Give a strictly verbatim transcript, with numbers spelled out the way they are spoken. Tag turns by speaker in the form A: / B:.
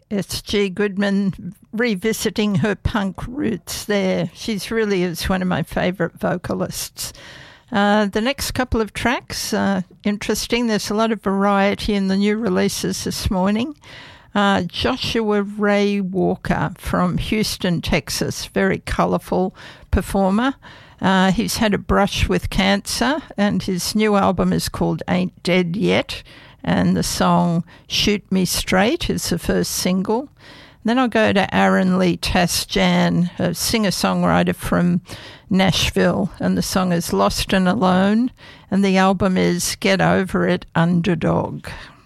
A: S G Goodman revisiting her punk roots there. She's really is one of my favourite vocalists. Uh, the next couple of tracks, uh, interesting. There's a lot of variety in the new releases this morning. Uh, Joshua Ray Walker from Houston, Texas, very colourful performer. Uh, he's had a brush with cancer, and his new album is called Ain't Dead Yet, and the song Shoot Me Straight is the first single. Then I'll go to Aaron Lee Tasjan, a singer-songwriter from Nashville, and the song is Lost and Alone, and the album is Get Over It, Underdog.